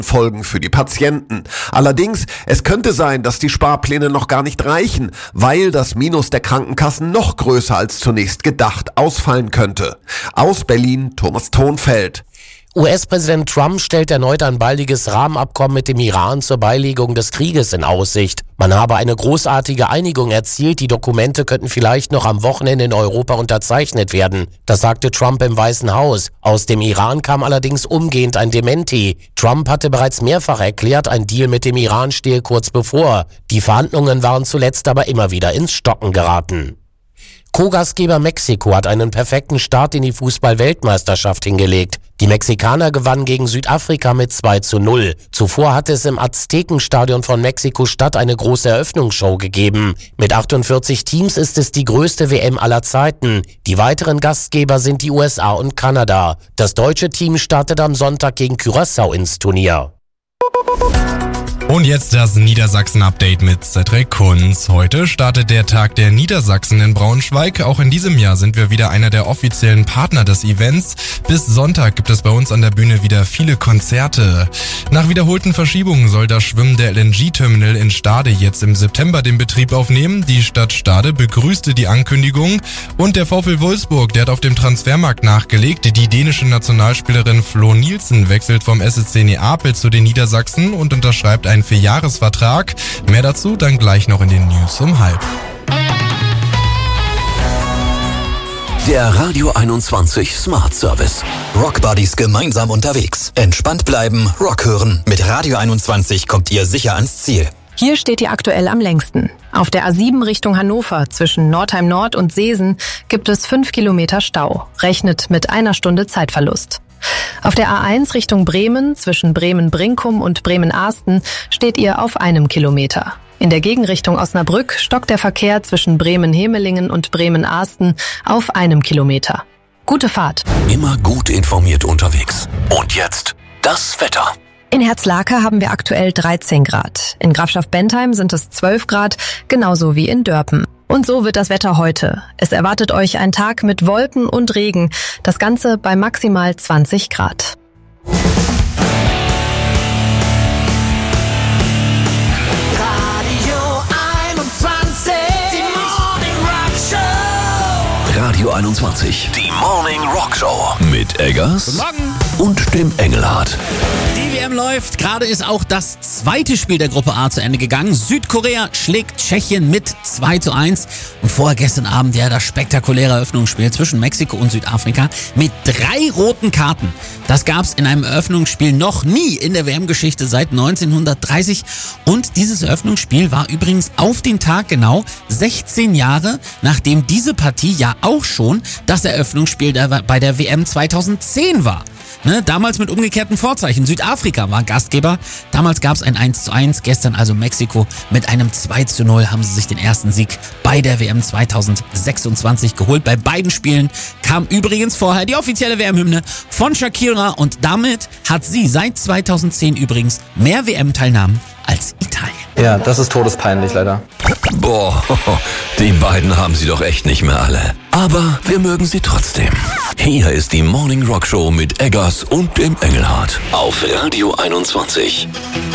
Folgen für die Patienten. Allerdings, es könnte sein, dass die Sparpläne noch gar nicht reichen, weil das Minus der Krankenkassen noch größer als zunächst gedacht ausfallen könnte. Aus Berlin, Thomas Thonfeld. US-Präsident Trump stellt erneut ein baldiges Rahmenabkommen mit dem Iran zur Beilegung des Krieges in Aussicht. Man habe eine großartige Einigung erzielt, die Dokumente könnten vielleicht noch am Wochenende in Europa unterzeichnet werden. Das sagte Trump im Weißen Haus. Aus dem Iran kam allerdings umgehend ein Dementi. Trump hatte bereits mehrfach erklärt, ein Deal mit dem Iran stehe kurz bevor. Die Verhandlungen waren zuletzt aber immer wieder ins Stocken geraten. Co-Gastgeber Mexiko hat einen perfekten Start in die Fußball-Weltmeisterschaft hingelegt. Die Mexikaner gewannen gegen Südafrika mit 2:0. Zuvor hatte es im Aztekenstadion von Mexiko-Stadt eine große Eröffnungsshow gegeben. Mit 48 Teams ist es die größte WM aller Zeiten. Die weiteren Gastgeber sind die USA und Kanada. Das deutsche Team startet am Sonntag gegen Curaçao ins Turnier. Und jetzt das Niedersachsen-Update mit Cedric Kunz. Heute startet der Tag der Niedersachsen in Braunschweig. Auch in diesem Jahr sind wir wieder einer der offiziellen Partner des Events. Bis Sonntag gibt es bei uns an der Bühne wieder viele Konzerte. Nach wiederholten Verschiebungen soll das Schwimmen der LNG-Terminal in Stade jetzt im September den Betrieb aufnehmen. Die Stadt Stade begrüßte die Ankündigung. Und der VfL Wolfsburg, der hat auf dem Transfermarkt nachgelegt. Die dänische Nationalspielerin Flo Nielsen wechselt vom SSC Neapel zu den Niedersachsen und unterschreibt einen 4-Jahres-Vertrag. Mehr dazu dann gleich noch in den News um 12:30. Der Radio 21 Smart Service. Rock Buddies gemeinsam unterwegs. Entspannt bleiben, Rock hören. Mit Radio 21 kommt ihr sicher ans Ziel. Hier steht ihr aktuell am längsten. Auf der A7 Richtung Hannover zwischen Nordheim Nord und Seesen gibt es 5 Kilometer Stau. Rechnet mit 1 Stunde Zeitverlust. Auf der A1 Richtung Bremen zwischen Bremen-Brinkum und Bremen-Ahsten steht ihr auf 1 Kilometer. In der Gegenrichtung Osnabrück stockt der Verkehr zwischen Bremen-Hemelingen und Bremen-Ahsten auf 1 Kilometer. Gute Fahrt. Immer gut informiert unterwegs. Und jetzt das Wetter. In Herzlaker haben wir aktuell 13 Grad. In Grafschaft Bentheim sind es 12 Grad, genauso wie in Dörpen. Und so wird das Wetter heute. Es erwartet euch ein Tag mit Wolken und Regen. Das Ganze bei maximal 20 Grad. Radio 21, die Morning Rock Show mit Eggers Guten Morgen. Und dem Engelhardt. Die WM läuft. Gerade ist auch das zweite Spiel der Gruppe A zu Ende gegangen. Südkorea schlägt Tschechien mit 2:1. Und vorher gestern Abend ja das spektakuläre Eröffnungsspiel zwischen Mexiko und Südafrika mit 3 roten Karten. Das gab's in einem Eröffnungsspiel noch nie in der WM-Geschichte seit 1930. Und dieses Eröffnungsspiel war übrigens auf den Tag genau 16 Jahre, nachdem diese Partie ja auch schon das Eröffnungsspiel bei der WM 2010 war. Damals mit umgekehrten Vorzeichen. Südafrika war Gastgeber. Damals gab es ein 1:1. Gestern also Mexiko mit einem 2:0 haben sie sich den ersten Sieg bei der WM 2026 geholt. Bei beiden Spielen kam übrigens vorher die offizielle WM-Hymne von Shakira und damit hat sie seit 2010 übrigens mehr WM-Teilnahmen als Italien. Ja, das ist todespeinlich leider. Boah, die beiden haben sie doch echt nicht mehr alle. Aber wir mögen sie trotzdem. Hier ist die Morning Rock Show mit Eggers und dem Engelhardt auf Radio 21.